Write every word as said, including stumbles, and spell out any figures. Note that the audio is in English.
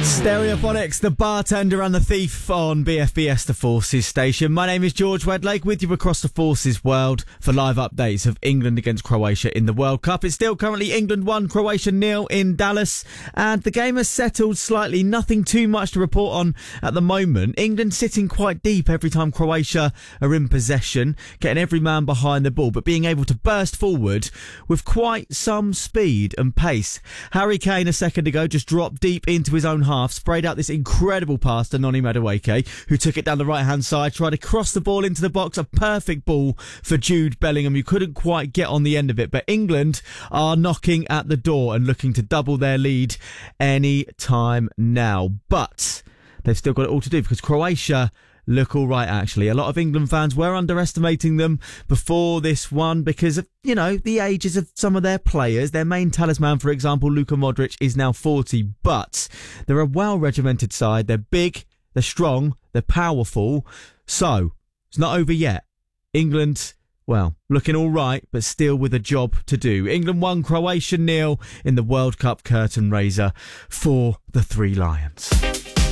Stereophonics, the bartender and the thief on B F B S, the Forces station. My name is George Wedlake, with you across the Forces world for live updates of England against Croatia in the World Cup. It's still currently England one, Croatia nil in Dallas, and the game has settled slightly. Nothing too much to report on at the moment. England sitting quite deep every time Croatia are in possession, getting every man behind the ball, but being able to burst forward with quite some speed and pace. Harry Kane a second ago just dropped deep into his own half, sprayed out this incredible pass to Noni Madueke, who took it down the right-hand side, tried to cross the ball into the box. A perfect ball for Jude Bellingham, who couldn't quite get on the end of it. But England are knocking at the door and looking to double their lead any time now. But they've still got it all to do, because Croatia look all right, actually. A lot of England fans were underestimating them before this one because of, you know, the ages of some of their players. Their main talisman, for example, Luka Modric, is now forty, but they're a well-regimented side. They're big, they're strong, they're powerful. So, it's not over yet. England, well, looking all right, but still with a job to do. England one, Croatia nil in the World Cup curtain raiser for the Three Lions.